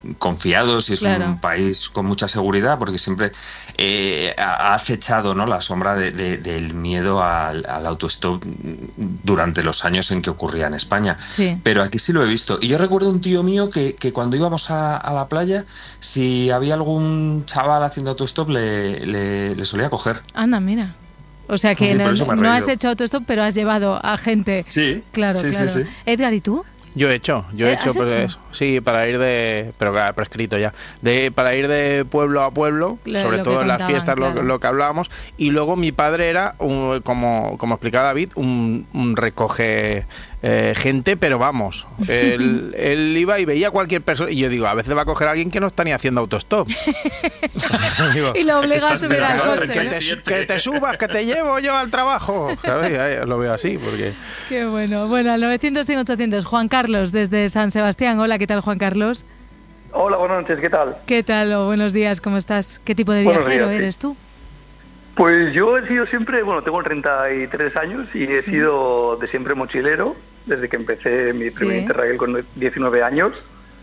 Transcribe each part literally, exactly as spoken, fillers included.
confiados y es claro. un país con mucha seguridad, porque siempre eh, ha acechado, ¿no?, la sombra de, de, del miedo al, al autostop durante los años en que ocurría en España. Sí. Pero aquí sí lo he visto. Y yo recuerdo un tío mío que, que cuando íbamos a, a la playa, si había algún chaval haciendo autostop, le, le, le solía coger. Anda, mira. O sea que Sí, no, no no has hecho autostop, pero has llevado a gente. Sí, claro, sí, claro. sí, sí. Edgar, ¿y tú? Yo he hecho, yo he ¿Eh, hecho, has pero hecho? eso, sí, para ir de, pero claro, prescrito ya, de para ir de pueblo a pueblo, Lo- sobre lo todo que en las contaban, fiestas, claro. lo, lo que hablábamos, y luego mi padre era, un, como, como explicaba David, un, un recoge eh, gente, pero vamos, él, él iba y veía a cualquier persona, y yo digo, a veces va a coger a alguien que no está ni haciendo autostop. Digo, Y lo obliga a Estás subir al cerrado, coche. que ¿no? te, que te subas, que te llevo yo al trabajo. ¿Sabes? Ahí lo veo así, porque... Qué bueno. Bueno, al novecientos, cien, ochocientos. Juan Carlos, desde San Sebastián. Hola, ¿qué tal, Juan Carlos? Hola, buenas noches, ¿qué tal? ¿Qué tal? O buenos días, ¿cómo estás? ¿Qué tipo de Buenos viajero días, sí. eres tú? Pues yo he sido siempre, bueno, tengo treinta y tres años y he Sí. sido de siempre mochilero, desde que empecé mi primer Sí. Interrail con diecinueve años.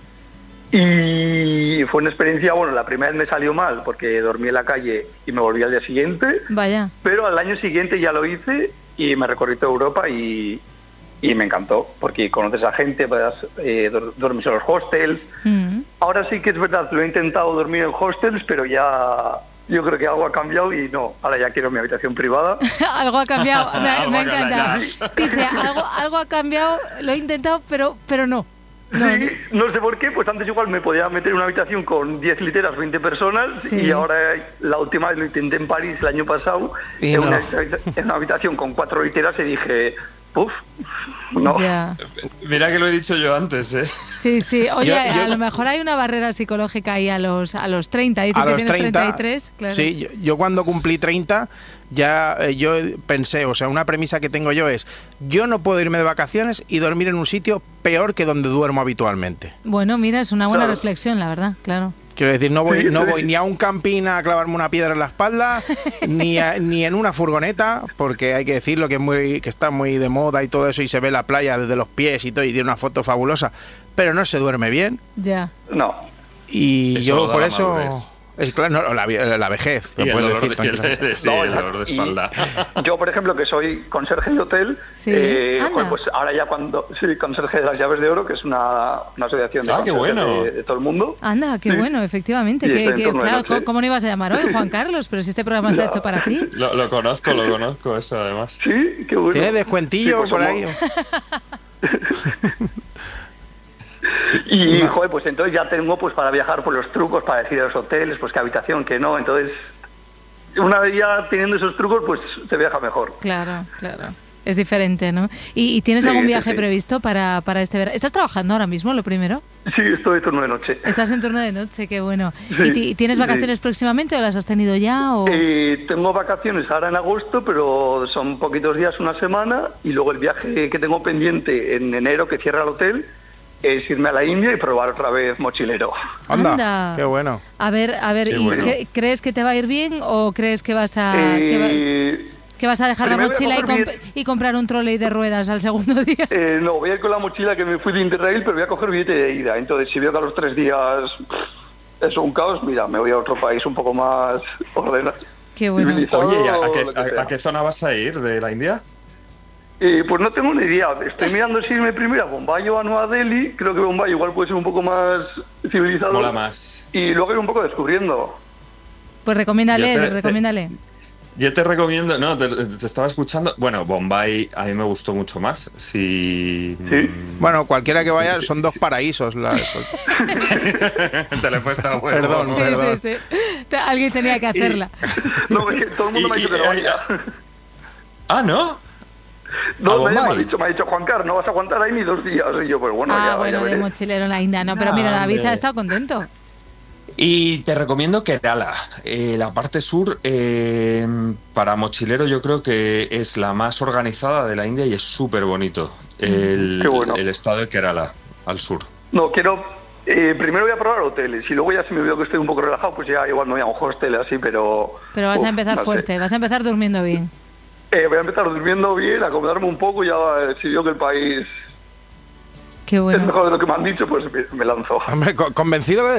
Y fue una experiencia, bueno, la primera vez me salió mal porque dormí en la calle y me volví al día siguiente, Vaya. pero al año siguiente ya lo hice y me recorrí toda Europa y, y me encantó, porque conoces a gente, puedes eh, dor- dormir en los hostels. Mm. Ahora sí que es verdad, lo he intentado dormir en hostels, pero ya yo creo que algo ha cambiado y no, ahora ya quiero mi habitación privada. Algo ha cambiado, me, Algo me ha ha cambiado. encantado. Dice, algo, algo ha cambiado, lo he intentado, pero, pero no. No, Sí, no sé por qué, pues antes igual me podía meter en una habitación con diez literas, veinte personas, Sí. y ahora la última vez lo intenté en París el año pasado, Y en, no. una, en una habitación con cuatro literas y dije, uff, no. Ya. Mira que lo he dicho yo antes, ¿eh? Sí, sí. Oye, Yo- yo- a lo mejor hay una barrera psicológica ahí a los a los treinta. Dices A que los tienes treinta, treinta y tres, claro. sí, yo, yo cuando cumplí treinta ya eh, yo pensé, o sea, una premisa que tengo yo es, yo no puedo irme de vacaciones y dormir en un sitio peor que donde duermo habitualmente. Bueno, mira, es una buena Claro. reflexión, la verdad, claro. Quiero decir, no voy, Sí, no sí. voy ni a un camping a clavarme una piedra en la espalda, ni, a- ni en una furgoneta, porque hay que decirlo que es muy, que está muy de moda y todo eso, y se ve la playa desde los pies y todo, y tiene una foto fabulosa, pero no se duerme bien. Ya. No. Y Eso lo yo da por la eso... madurez. Es claro, no, la, la vejez, lo Y el puedes dolor, decir de, tranquilamente. sí, No, el dolor de y espalda. Yo, por ejemplo, que soy conserje de hotel, Sí, eh, anda. joder, pues ahora ya cuando soy conserje de las Llaves de Oro, que es una, una asociación de Ah, qué conserjes bueno. de, de todo el mundo. Anda, qué Sí. bueno, efectivamente. Sí, que, está en que- turno de claro, noche. ¿cómo, cómo no ibas a llamar hoy, Juan Carlos? Pero si este programa está Ya. hecho para ti. Lo, lo conozco, lo conozco, eso además. Sí, qué bueno. ¿Tienes descuentillo Sí, pues por somos- ahí? Y, joder, pues entonces ya tengo pues para viajar por los trucos, para decir a los hoteles, pues qué habitación, qué no. Entonces, una vez ya teniendo esos trucos, pues se viaja mejor. Claro, claro. Es diferente, ¿no? ¿Y, y tienes Sí, algún sí, viaje sí. previsto para, para este verano? ¿Estás trabajando ahora mismo, lo primero? Sí, estoy de turno de noche. Estás en turno de noche, qué bueno. Sí, ¿Y ti- tienes sí. vacaciones próximamente o las has tenido ya? O... Eh, tengo vacaciones ahora en agosto, pero son poquitos días, una semana, y luego el viaje que tengo pendiente en enero, que cierra el hotel, es irme a la India y probar otra vez mochilero. Anda, Anda. qué bueno. A ver, a ver, Qué ¿y bueno. qué- crees que te va a ir bien o crees que vas a... que, va- Eh, que vas a dejar la primero voy a mochila y, coger comp- mi- y comprar un trolley de ruedas al segundo día? eh, no, voy a ir con la mochila que me fui de Interrail, pero voy a coger billete de ida. Entonces, si veo que a los tres días pff, es un caos, mira, me voy a otro país un poco más ordenado. Qué bueno. civilizado, Oye, ¿y ¿a, a lo qué, que a- sea. a qué zona vas a ir de la India? Eh, pues no tengo ni idea. Estoy mirando si irme primero a Bombay o a Nueva Delhi. Creo que Bombay igual puede ser un poco más civilizado. Mola más. Y luego ir un poco descubriendo. Pues recomiéndale, Yo te- te- recomiéndale. Yo te recomiendo, no, te, te estaba escuchando. Bueno, Bombay a mí me gustó mucho más. Si. Sí. Bueno, cualquiera que vaya Sí, son sí, dos sí. paraísos. La- Te lo he puesto a huevo. Perdón, ¿no? Sí, perdón. sí, sí. Te- Alguien tenía que hacerla. No, es que todo el mundo me ha Y- dicho que y- no vaya. Ah, ¿no? No, ¿A nadie me ha Bombay? dicho, me ha dicho, Juan Carlos, no vas a aguantar ahí ni dos días. Y yo, pues bueno, Ah, ya, bueno, ya de veré. mochilero en la India. No, pero No, mira, David hombre. ha estado contento. Y te recomiendo Kerala. Eh, la parte sur, eh, para mochilero, yo creo que es la más organizada de la India y es súper bonito. El, Qué bueno. el estado de Kerala, al sur. No, quiero... eh, primero voy a probar hoteles y luego ya si me veo que estoy un poco relajado, pues ya igual me voy a un hostel así, pero... Pero vas Uf, a empezar no sé. fuerte, vas a empezar durmiendo bien. Eh, voy a empezar durmiendo bien, acomodarme un poco y ya eh, si veo que el país Qué bueno. Es mejor de lo que me han dicho, pues me, me lanzo. Hombre, convencido